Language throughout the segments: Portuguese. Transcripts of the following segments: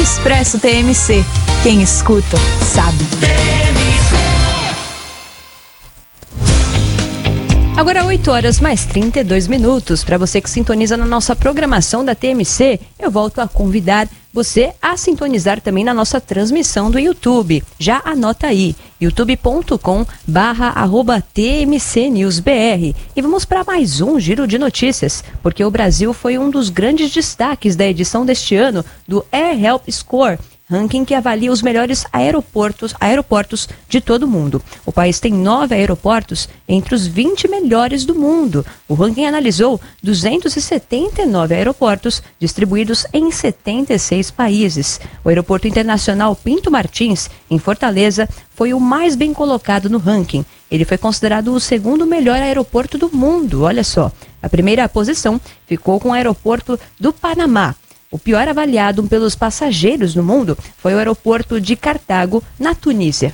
Expresso TMC. Quem escuta, sabe. Agora 8 horas mais 32 minutos. Para você que sintoniza na nossa programação da TMC, eu volto a convidar você a sintonizar também na nossa transmissão do YouTube. Já anota aí, youtube.com/TMCNewsBR. E vamos para mais um giro de notícias, porque o Brasil foi um dos grandes destaques da edição deste ano do Air Health Score, ranking que avalia os melhores aeroportos de todo o mundo. O país tem 9 aeroportos entre os 20 melhores do mundo. O ranking analisou 279 aeroportos distribuídos em 76 países. O Aeroporto Internacional Pinto Martins, em Fortaleza, foi o mais bem colocado no ranking. Ele foi considerado o segundo melhor aeroporto do mundo. Olha só, a primeira posição ficou com o aeroporto do Panamá. O pior avaliado pelos passageiros no mundo foi o aeroporto de Cartago, na Tunísia.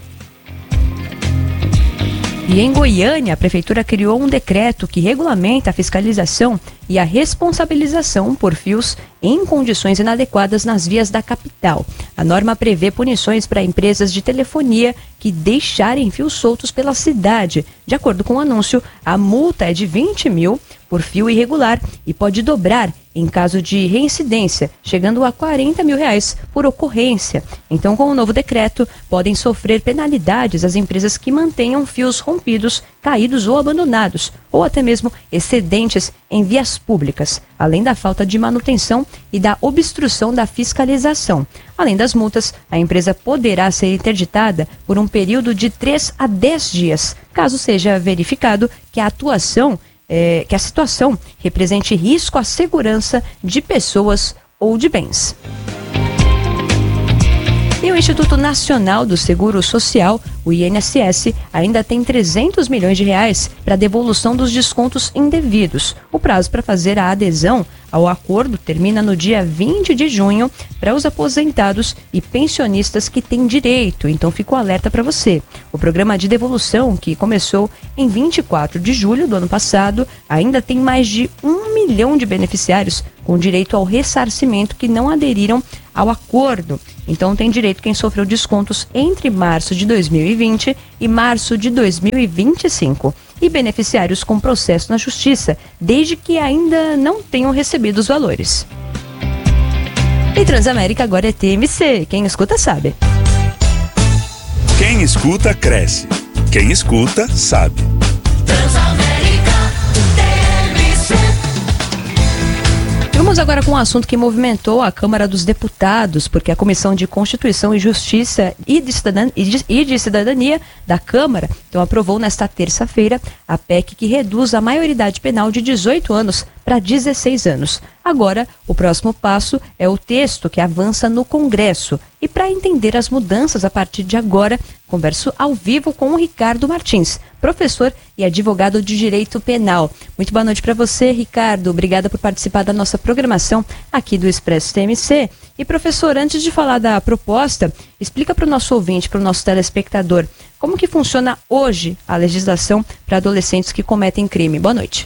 E em Goiânia, a prefeitura criou um decreto que regulamenta a fiscalização e a responsabilização por fios em condições inadequadas nas vias da capital. A norma prevê punições para empresas de telefonia que deixarem fios soltos pela cidade. De acordo com o anúncio, a multa é de 20 mil por fio irregular e pode dobrar em caso de reincidência, chegando a R$40 mil por ocorrência. Então, com o novo decreto, podem sofrer penalidades as empresas que mantenham fios rompidos, caídos ou abandonados, ou até mesmo excedentes em vias públicas, além da falta de manutenção e da obstrução da fiscalização. Além das multas, a empresa poderá ser interditada por um período de 3 a 10 dias, caso seja verificado que a situação represente risco à segurança de pessoas ou de bens. E o Instituto Nacional do Seguro Social, o INSS, ainda tem R$300 milhões para devolução dos descontos indevidos. O prazo para fazer a adesão ao acordo termina no dia 20 de junho para os aposentados e pensionistas que têm direito. Então, fica o alerta para você. O programa de devolução, que começou em 24 de julho do ano passado, ainda tem mais de 1 milhão de beneficiários com direito ao ressarcimento que não aderiram ao acordo. Então, tem direito quem sofreu descontos entre março de 2020 e março de 2025. E beneficiários com processo na Justiça, desde que ainda não tenham recebido os valores. E Transamérica agora é TMC. Quem escuta sabe. Quem escuta cresce. Quem escuta sabe. Transamérica TMC. Vamos agora com um assunto que movimentou a Câmara dos Deputados, porque a Comissão de Constituição e Justiça e de Cidadania da Câmara aprovou nesta terça-feira a PEC que reduz a maioridade penal de 18 anos para 16 anos. Agora, o próximo passo é o texto que avança no Congresso. E para entender as mudanças a partir de agora, converso ao vivo com o Ricardo Martins, professor e advogado de Direito Penal. Muito boa noite para você, Ricardo. Obrigada por participar da nossa programação aqui do Expresso TMC. E, professor, antes de falar da proposta, explica para o nosso ouvinte, para o nosso telespectador, como que funciona hoje a legislação para adolescentes que cometem crime. Boa noite.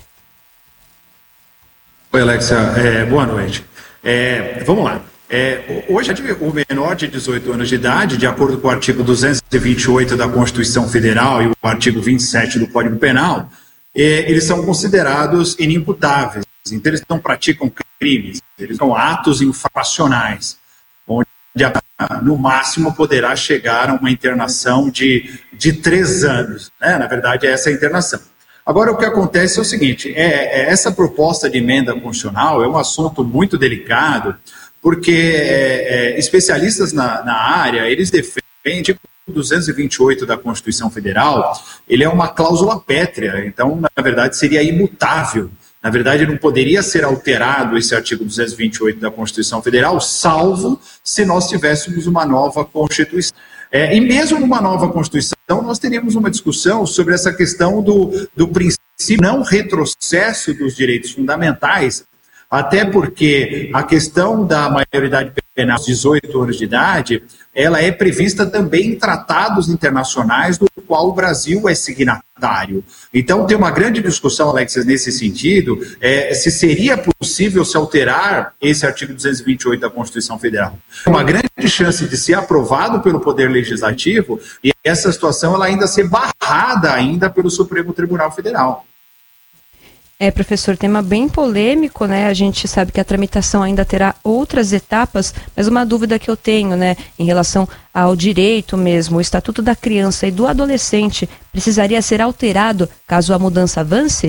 Oi, Alexia. Boa noite. Vamos lá. Hoje, o menor de 18 anos de idade, de acordo com o artigo 228 da Constituição Federal e o artigo 27 do Código Penal, eles são considerados inimputáveis. Então, eles não praticam crimes, eles são atos infracionais, onde no máximo poderá chegar a uma internação de 3 anos. Né? Na verdade, essa é a internação. Agora, o que acontece é o seguinte, essa proposta de emenda constitucional é um assunto muito delicado, porque especialistas na área, eles defendem o 228 da Constituição Federal, ele é uma cláusula pétrea, então, na verdade, seria imutável. Na verdade, não poderia ser alterado esse artigo 228 da Constituição Federal, salvo se nós tivéssemos uma nova Constituição. E mesmo numa nova Constituição, nós teríamos uma discussão sobre essa questão do princípio não retrocesso dos direitos fundamentais, até porque a questão da maioridade penal aos 18 anos de idade, ela é prevista também em tratados internacionais do qual o Brasil é signatário. Então, tem uma grande discussão, Alexis, nesse sentido, se seria possível se alterar esse artigo 228 da Constituição Federal. Uma grande chance de ser aprovado pelo Poder Legislativo e essa situação ela ainda ser barrada ainda pelo Supremo Tribunal Federal. Professor, tema bem polêmico, né? A gente sabe que a tramitação ainda terá outras etapas, mas uma dúvida que eu tenho, né, em relação ao direito mesmo, o Estatuto da Criança e do Adolescente precisaria ser alterado caso a mudança avance?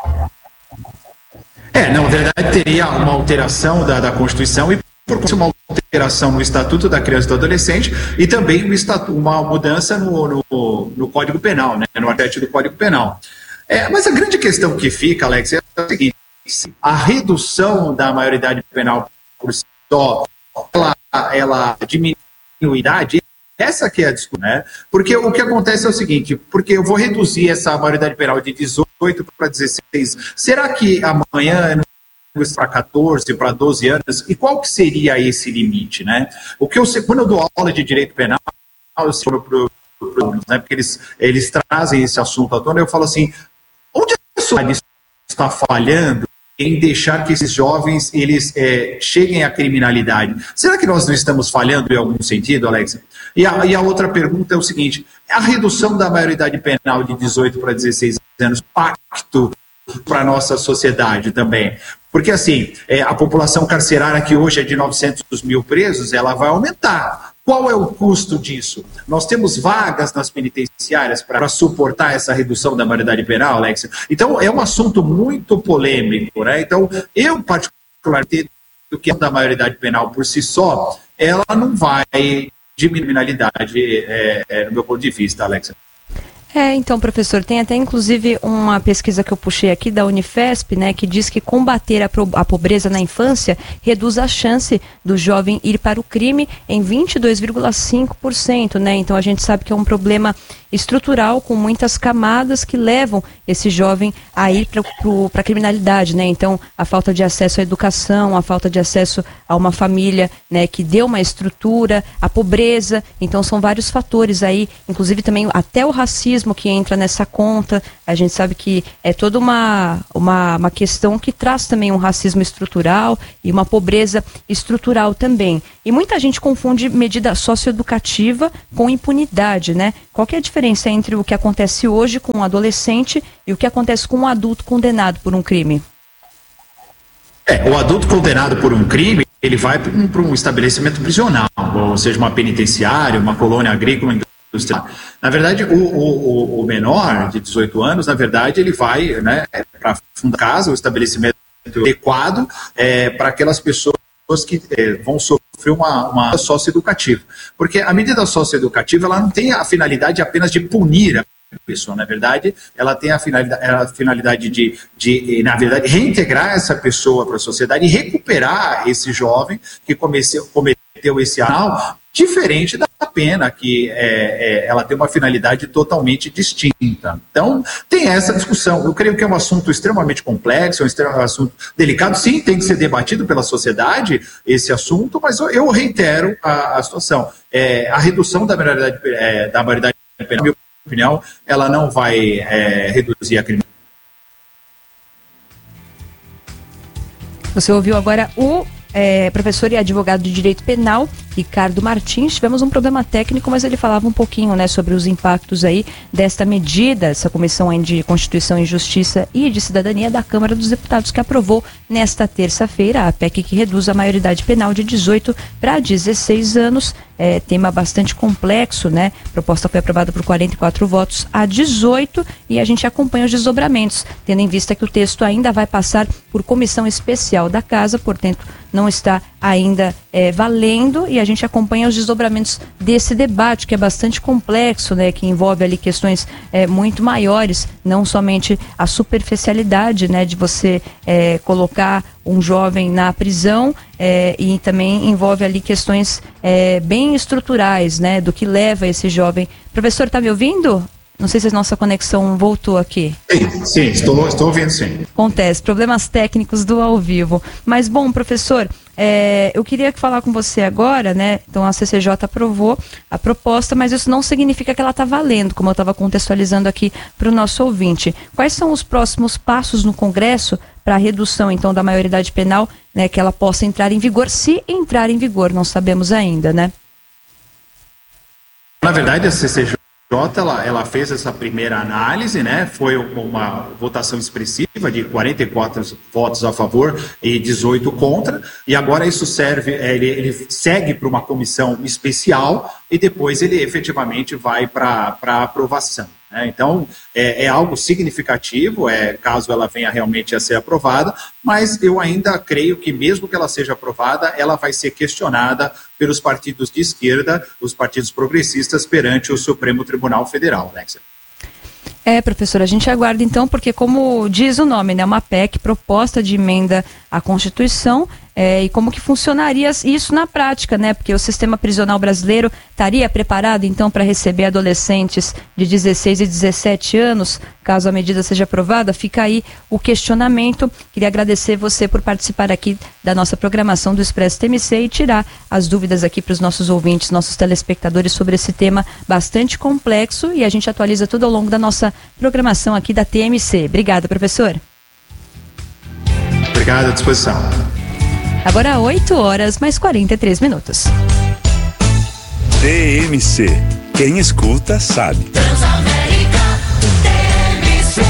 Na verdade, teria uma alteração da Constituição e por uma alteração no Estatuto da Criança e do Adolescente e também uma mudança no Código Penal, né, no artigo do Código Penal. Mas a grande questão que fica, Alex, é a seguinte: a redução da maioridade penal por si só, ela diminui a idade, essa que é a discussão, né? Porque o que acontece é o seguinte, porque eu vou reduzir essa maioridade penal de 18 para 16, será que amanhã para 14, para 12 anos, e qual que seria esse limite, né? Quando eu dou aula de direito penal, eu sei né, porque eles trazem esse assunto à tona, eu falo assim, onde a sociedade está falhando em deixar que esses jovens eles cheguem à criminalidade? Será que nós não estamos falhando em algum sentido, Alex? E a outra pergunta é o seguinte: a redução da maioridade penal de 18 para 16 anos, pacto para a nossa sociedade também? Porque, assim, a população carcerária que hoje é de 900 mil presos, ela vai aumentar. Qual é o custo disso? Nós temos vagas nas penitenciárias para suportar essa redução da maioridade penal, Alex? Então, é um assunto muito polêmico, né? Então, eu, particularmente, do que é da maioridade penal por si só, ela não vai diminuir a criminalidade, no meu ponto de vista, Alex. Então, professor, tem até inclusive uma pesquisa que eu puxei aqui da Unifesp, né, que diz que combater a pobreza na infância reduz a chance do jovem ir para o crime em 22,5%, né? Então a gente sabe que é um problema estrutural com muitas camadas que levam esse jovem a ir para a criminalidade, né? Então a falta de acesso à educação, a falta de acesso a uma família, né, que dê uma estrutura, a pobreza, então são vários fatores aí, inclusive também até o racismo que entra nessa conta. A gente sabe que é toda uma questão que traz também um racismo estrutural e uma pobreza estrutural também. E muita gente confunde medida socioeducativa com impunidade, né? Qual que é a diferença entre o que acontece hoje com um adolescente e o que acontece com um adulto condenado por um crime? O adulto condenado por um crime, ele vai para um estabelecimento prisional, ou seja, uma penitenciária, uma colônia agrícola. Na verdade, o menor de 18 anos, na verdade, ele vai, né, para a casa, o estabelecimento adequado para aquelas pessoas que vão sofrer uma socioeducativa. Porque a medida socioeducativa ela não tem a finalidade apenas de punir a pessoa, na verdade, ela tem a finalidade de na verdade, reintegrar essa pessoa para a sociedade e recuperar esse jovem que cometeu esse ato, diferente da pena, que ela tem uma finalidade totalmente distinta. Então, tem essa discussão. Eu creio que é um assunto extremamente complexo, é um assunto delicado. Sim, tem que ser debatido pela sociedade esse assunto, mas eu reitero a situação. A redução da maioridade penal, na minha opinião, ela não vai reduzir a criminalidade. Você ouviu agora o professor e advogado de Direito Penal, Ricardo Martins. Tivemos um problema técnico, mas ele falava um pouquinho, né, sobre os impactos aí desta medida, essa Comissão aí de Constituição e Justiça e de Cidadania da Câmara dos Deputados, que aprovou nesta terça-feira a PEC que reduz a maioridade penal de 18 para 16 anos. Tema bastante complexo, né? A proposta foi aprovada por 44 votos a 18 e a gente acompanha os desdobramentos, tendo em vista que o texto ainda vai passar por comissão especial da Casa, portanto não está ainda valendo, e a gente acompanha os desdobramentos desse debate, que é bastante complexo, né, que envolve ali questões muito maiores, não somente a superficialidade, né, de você colocar um jovem na prisão, e também envolve ali questões bem estruturais, né, do que leva esse jovem. Professor, está me ouvindo? Não sei se a nossa conexão voltou aqui. Sim, estou ouvindo sim. Acontece, problemas técnicos do ao vivo. Mas, bom, professor, eu queria falar com você agora, né? Então, a CCJ aprovou a proposta, mas isso não significa que ela está valendo, como eu estava contextualizando aqui para o nosso ouvinte. Quais são os próximos passos no Congresso para a redução, então, da maioridade penal, né, que ela possa entrar em vigor, se entrar em vigor, não sabemos ainda, né? Na verdade, a CCJ ela fez essa primeira análise, né? Foi uma votação expressiva de 44 votos a favor e 18 contra, e agora isso serve, ele segue para uma comissão especial e depois ele efetivamente vai para aprovação. Então, é algo significativo, caso ela venha realmente a ser aprovada, mas eu ainda creio que mesmo que ela seja aprovada, ela vai ser questionada pelos partidos de esquerda, os partidos progressistas, perante o Supremo Tribunal Federal, né? Professor, a gente aguarda então, porque como diz o nome, né, uma PEC, proposta de emenda à Constituição, e como que funcionaria isso na prática, né? Porque o sistema prisional brasileiro estaria preparado então para receber adolescentes de 16 e 17 anos, caso a medida seja aprovada? Fica aí o questionamento. Queria agradecer você por participar aqui da nossa programação do Expresso TMC e tirar as dúvidas aqui para os nossos ouvintes, nossos telespectadores sobre esse tema bastante complexo, e a gente atualiza tudo ao longo da nossa programação aqui da TMC. Obrigada, professor. Obrigado, à disposição. Agora 8 horas mais 43 minutos. TMC. Quem escuta, sabe. Transamérica TMC.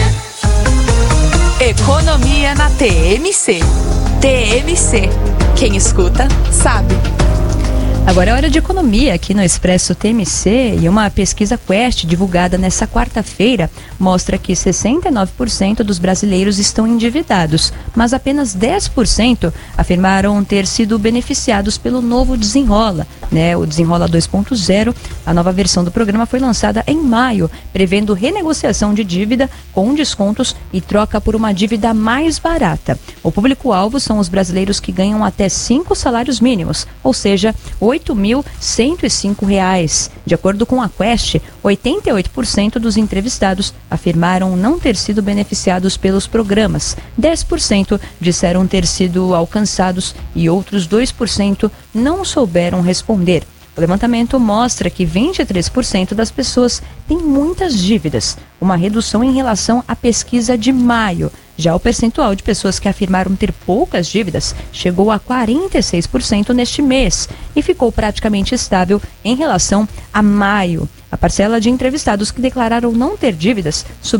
Economia na TMC. TMC. Quem escuta, sabe. Agora é hora de economia aqui no Expresso TMC, e uma pesquisa Quest divulgada nesta quarta-feira mostra que 69% dos brasileiros estão endividados, mas apenas 10% afirmaram ter sido beneficiados pelo novo Desenrola, né? O Desenrola 2.0, a nova versão do programa foi lançada em maio, prevendo renegociação de dívida com descontos e troca por uma dívida mais barata. O público-alvo são os brasileiros que ganham até 5 salários mínimos, ou seja, R$ 8.105. De acordo com a Quest, 88% dos entrevistados afirmaram não ter sido beneficiados pelos programas, 10% disseram ter sido alcançados e outros 2% não souberam responder. O levantamento mostra que 23% das pessoas têm muitas dívidas, uma redução em relação à pesquisa de maio. Já o percentual de pessoas que afirmaram ter poucas dívidas chegou a 46% neste mês e ficou praticamente estável em relação a maio. A parcela de entrevistados que declararam não ter dívidas subiu